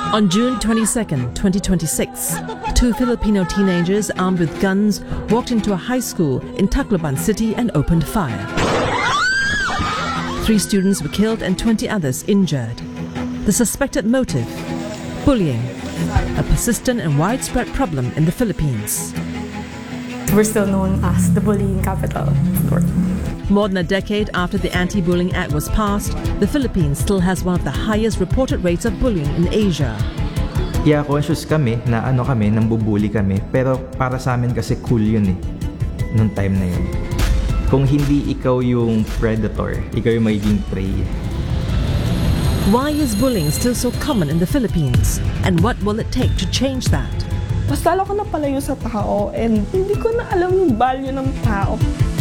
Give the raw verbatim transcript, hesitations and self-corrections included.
On June twenty-second, twenty twenty-six, two Filipino teenagers armed with guns walked into a high school in Tacloban City and opened fire. Three students were killed and twenty others injured. The suspected motive: bullying, a persistent and widespread problem in the Philippines. We're still known as the bullying capital of the world. More than a decade after the Anti-Bullying Act was passed, the Philippines still has one of the highest reported rates of bullying in Asia. Yeah, conscious kami na ano kami, nang bubuli kami, pero para sa amin kasi cool yun eh, nung time na yun. Kung hindi ikaw yung predator, ikaw yung magiging prey. Why is bullying still so common in the Philippines? And what will it take to change that? Mas lalo ko na palayo sa tao and hindi ko na alam yung value ng tao.